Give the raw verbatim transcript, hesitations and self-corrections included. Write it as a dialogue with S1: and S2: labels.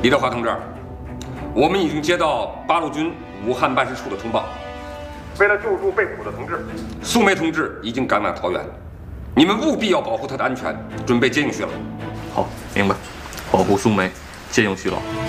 S1: 李德华同志，我们已经接到八路军武汉办事处的通报，为了救助被捕的同志，苏梅同志已经赶往桃园，你们务必要保护她的安全，准备接应徐老。
S2: 好，明白。保护苏梅，接应徐老。